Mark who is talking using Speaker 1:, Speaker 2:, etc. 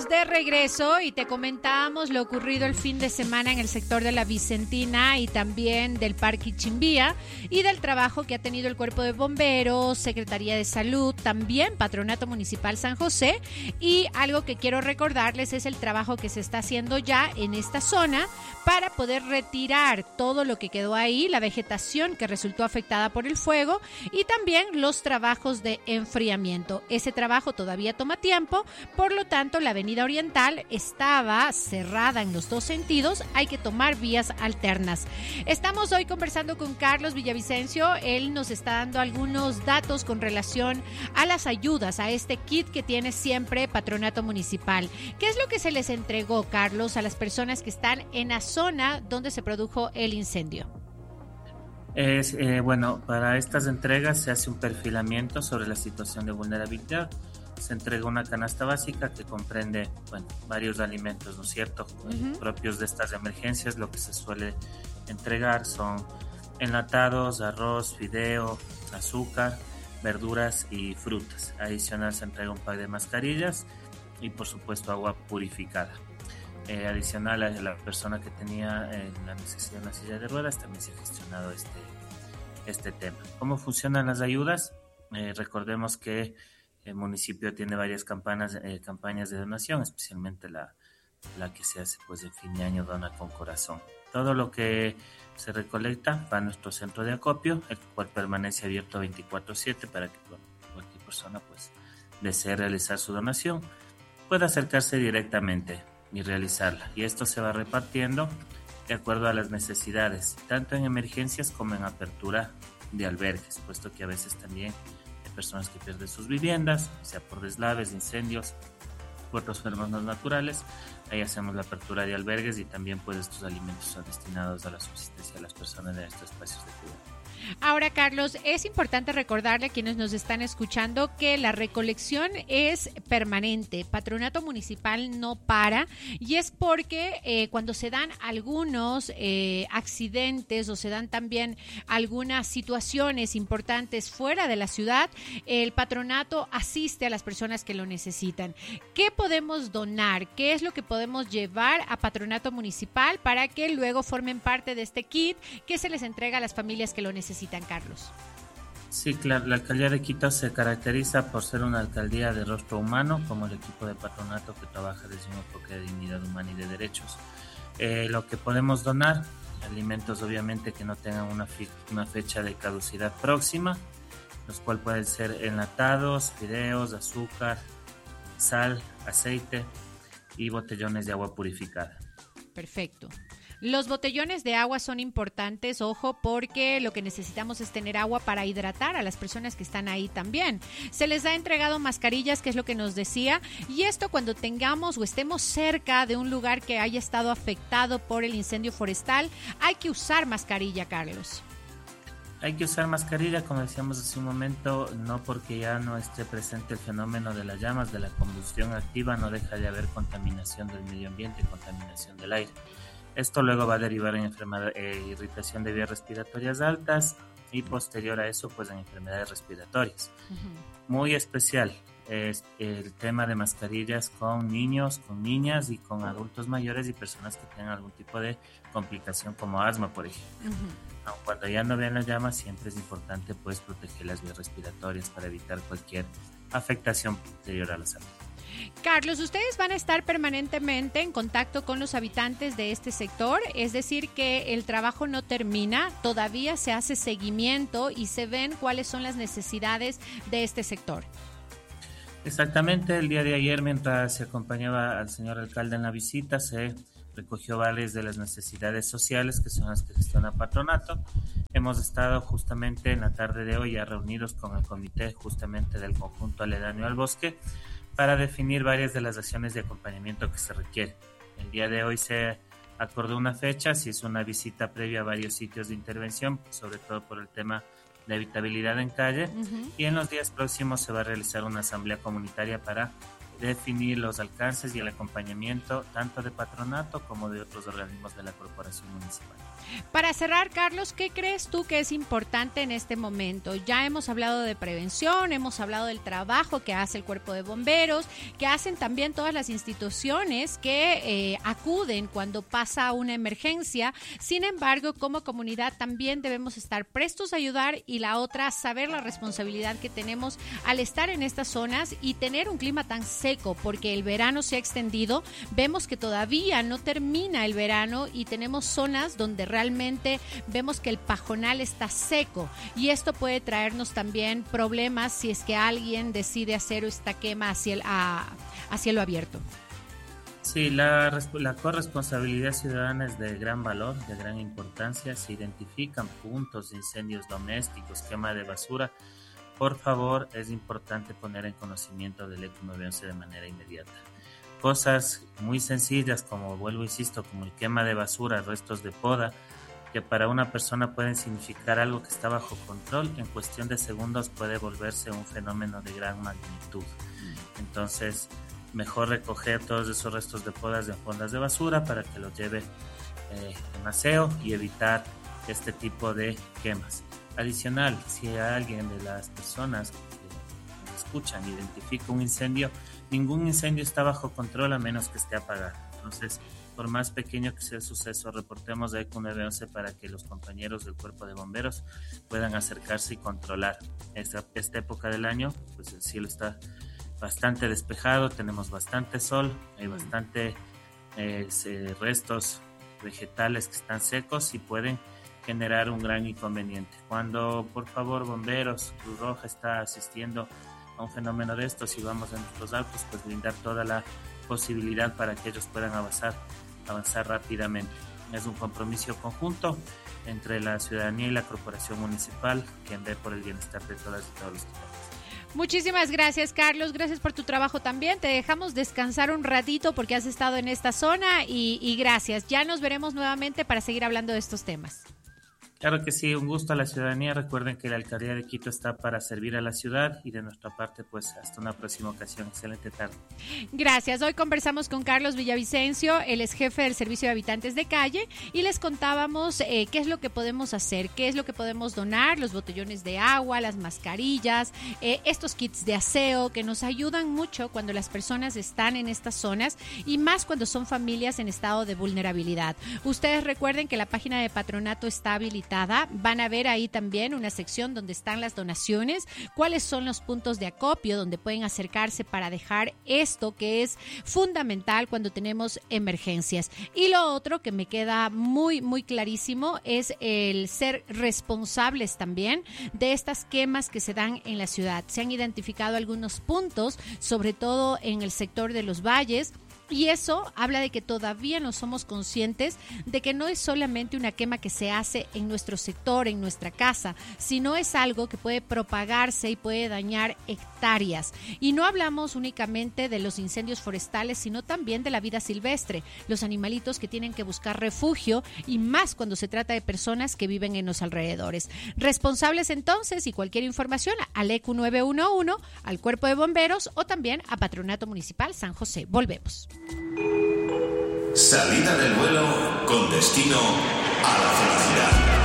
Speaker 1: estamos de regreso y te comentábamos lo ocurrido el fin de semana en el sector de la Vicentina y también del Parque Chimbía y del trabajo que ha tenido el Cuerpo de Bomberos, Secretaría de Salud, también Patronato Municipal San José, y algo que quiero recordarles es el trabajo que se está haciendo ya en esta zona para poder retirar todo lo que quedó ahí, la vegetación que resultó afectada por el fuego y también los trabajos de enfriamiento. Ese trabajo todavía toma tiempo, por lo tanto la avenida Oriental estaba cerrada en los dos sentidos, hay que tomar vías alternas. Estamos hoy conversando con Carlos Villavicencio, él nos está dando algunos datos con relación a las ayudas, a este kit que tiene siempre Patronato Municipal. ¿Qué es lo que se les entregó, Carlos, a las personas que están en la zona donde se produjo el incendio?
Speaker 2: Bueno, para estas entregas se hace un perfilamiento sobre la situación de vulnerabilidad. Se entrega una canasta básica que comprende, varios alimentos, ¿no es cierto? Propios de estas emergencias. Lo que se suele entregar son enlatados, arroz, fideo, azúcar, verduras y frutas. Adicional se entrega un par de mascarillas y por supuesto agua purificada. Adicional a la persona que tenía la necesidad de una silla de ruedas, también se ha gestionado este tema. ¿Cómo funcionan las ayudas? Recordemos que el municipio tiene varias campañas de donación, especialmente la que se hace de fin de año, Dona con Corazón. Todo lo que se recolecta va a nuestro centro de acopio, el cual permanece abierto 24/7 para que cualquier persona desee realizar su donación pueda acercarse directamente y realizarla. Y esto se va repartiendo de acuerdo a las necesidades, tanto en emergencias como en apertura de albergues, puesto que a veces también hay personas que pierden sus viviendas, sea por deslaves, incendios u otros fenómenos naturales. Ahí hacemos la apertura de albergues y también estos alimentos son destinados a la subsistencia de las personas en estos espacios de cuidado.
Speaker 1: Ahora, Carlos, es importante recordarle a quienes nos están escuchando que la recolección es permanente. Patronato Municipal no para y es porque cuando se dan algunos accidentes o se dan también algunas situaciones importantes fuera de la ciudad, el patronato asiste a las personas que lo necesitan. ¿Qué podemos donar? ¿Qué es lo que podemos llevar a Patronato Municipal para que luego formen parte de este kit que se les entrega a las familias que lo necesitan, Carlos?
Speaker 2: Sí, claro, la alcaldía de Quito se caracteriza por ser una alcaldía de rostro humano, como el equipo de patronato que trabaja desde un enfoque de dignidad humana y de derechos. Lo que podemos donar, alimentos obviamente que no tengan una fecha de caducidad próxima, los cuales pueden ser enlatados, fideos, azúcar, sal, aceite y botellones de agua purificada.
Speaker 1: Perfecto. Los botellones de agua son importantes, ojo, porque lo que necesitamos es tener agua para hidratar a las personas que están ahí también. Se les ha entregado mascarillas, que es lo que nos decía, y esto cuando tengamos o estemos cerca de un lugar que haya estado afectado por el incendio forestal, hay que usar mascarilla, Carlos.
Speaker 2: Hay que usar mascarilla, como decíamos hace un momento, no porque ya no esté presente el fenómeno de las llamas, de la combustión activa, no deja de haber contaminación del medio ambiente, contaminación del aire. Esto luego va a derivar en irritación de vías respiratorias altas y posterior a eso en enfermedades respiratorias. Muy especial es el tema de mascarillas con niños, con niñas y con adultos mayores y personas que tengan algún tipo de complicación como asma, por ejemplo. Aun cuando ya no vean las llamas, siempre es importante proteger las vías respiratorias para evitar cualquier afectación posterior a la salud.
Speaker 1: Carlos, ustedes van a estar permanentemente en contacto con los habitantes de este sector, es decir, que el trabajo no termina, todavía se hace seguimiento y se ven cuáles son las necesidades de este sector.
Speaker 2: Exactamente, el día de ayer, mientras se acompañaba al señor alcalde en la visita, se recogió varias de las necesidades sociales que son las que gestiona Patronato. Hemos estado justamente en la tarde de hoy ya reunidos con el comité justamente del conjunto aledaño al bosque para definir varias de las acciones de acompañamiento que se requieren. El día de hoy se acordó una fecha, se hizo una visita previa a varios sitios de intervención, sobre todo por el tema de habitabilidad en calle, y en los días próximos se va a realizar una asamblea comunitaria para definir los alcances y el acompañamiento tanto de patronato como de otros organismos de la corporación municipal.
Speaker 1: Para cerrar, Carlos, ¿qué crees tú que es importante en este momento? Ya hemos hablado de prevención, hemos hablado del trabajo que hace el Cuerpo de Bomberos, que hacen también todas las instituciones que acuden cuando pasa una emergencia. Sin embargo, como comunidad también debemos estar prestos a ayudar, y la otra, saber la responsabilidad que tenemos al estar en estas zonas y tener un clima tan seco, porque el verano se ha extendido. Vemos que todavía no termina el verano y tenemos zonas donde realmente vemos que el pajonal está seco, y esto puede traernos también problemas si es que alguien decide hacer esta quema a cielo abierto.
Speaker 2: Sí, la corresponsabilidad ciudadana es de gran valor, de gran importancia. Se identifican puntos de incendios domésticos, quema de basura. Por favor, es importante poner en conocimiento del ECU 911 de manera inmediata. Cosas muy sencillas como, vuelvo, insisto, como el quema de basura, restos de poda, que para una persona pueden significar algo que está bajo control, en cuestión de segundos puede volverse un fenómeno de gran magnitud. Entonces, mejor recoger todos esos restos de podas en fondas de basura para que los lleve en aseo y evitar este tipo de quemas. Adicional, si alguien de las personas que escuchan identifica un incendio, ningún incendio está bajo control a menos que esté apagado. Entonces, por más pequeño que sea el suceso, reportemos a ECU 911 para que los compañeros del Cuerpo de Bomberos puedan acercarse y controlar. Esta época del año, pues el cielo está bastante despejado, tenemos bastante sol, hay bastante restos vegetales que están secos y pueden generar un gran inconveniente. Cuando, por favor, bomberos, Cruz Roja está asistiendo a un fenómeno de estos y vamos en nuestros autos, pues brindar toda la posibilidad para que ellos puedan avanzar rápidamente. Es un compromiso conjunto entre la ciudadanía y la corporación municipal, quien ve por el bienestar de todas y todos los ciudadanos.
Speaker 1: Muchísimas gracias, Carlos. Gracias por tu trabajo también. Te dejamos descansar un ratito porque has estado en esta zona y gracias. Ya nos veremos nuevamente para seguir hablando de estos temas.
Speaker 2: Claro que sí, un gusto a la ciudadanía. Recuerden que la Alcaldía de Quito está para servir a la ciudad y de nuestra parte, pues hasta una próxima ocasión. Excelente tarde.
Speaker 1: Gracias. Hoy conversamos con Carlos Villavicencio, él es jefe del Servicio de Habitantes de Calle, y les contábamos qué es lo que podemos hacer, qué es lo que podemos donar, los botellones de agua, las mascarillas, estos kits de aseo que nos ayudan mucho cuando las personas están en estas zonas y más cuando son familias en estado de vulnerabilidad. Ustedes recuerden que la página de Patronato está habilitada. Van a ver ahí también una sección donde están las donaciones, cuáles son los puntos de acopio donde pueden acercarse para dejar esto que es fundamental cuando tenemos emergencias. Y lo otro que me queda muy, muy clarísimo es el ser responsables también de estas quemas que se dan en la ciudad. Se han identificado algunos puntos, sobre todo en el sector de los valles, y eso habla de que todavía no somos conscientes de que no es solamente una quema que se hace en nuestro sector, en nuestra casa, sino es algo que puede propagarse y puede dañar hectáreas. Y no hablamos únicamente de los incendios forestales, sino también de la vida silvestre, los animalitos que tienen que buscar refugio, y más cuando se trata de personas que viven en los alrededores. Responsables entonces, y cualquier información al ECU 911, al Cuerpo de Bomberos o también a Patronato Municipal San José. Volvemos.
Speaker 3: Salida del vuelo con destino a la felicidad.